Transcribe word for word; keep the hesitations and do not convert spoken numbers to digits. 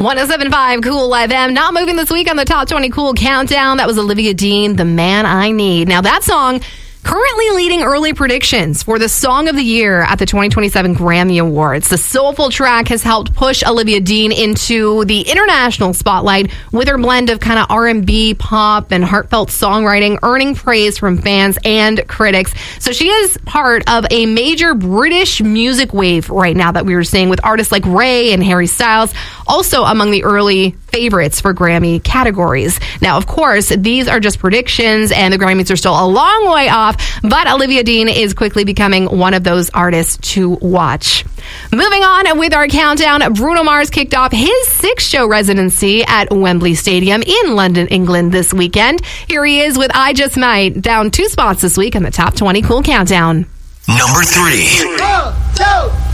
one oh seven point five Cool F M. Not moving this week on the Top twenty Cool Countdown. That was Olivia Dean, The Man I Need. Now, that song currently leading early predictions for the Song of the Year at the twenty twenty-seven Grammy Awards. The soulful track has helped push Olivia Dean into the international spotlight with her blend of kind of R and B, pop, and heartfelt songwriting, earning praise from fans and critics. So she is part of a major British music wave right now that we were seeing with artists like Ray and Harry Styles, also among the early favorites for Grammy categories. Now, of course, these are just predictions, and the Grammys are still a long way off, but Olivia Dean is quickly becoming one of those artists to watch. Moving on with our countdown, Bruno Mars kicked off his six-show residency at Wembley Stadium in London, England this weekend. Here he is with I Just Might, down two spots this week on the Top twenty Cool Countdown. Number three. One, two,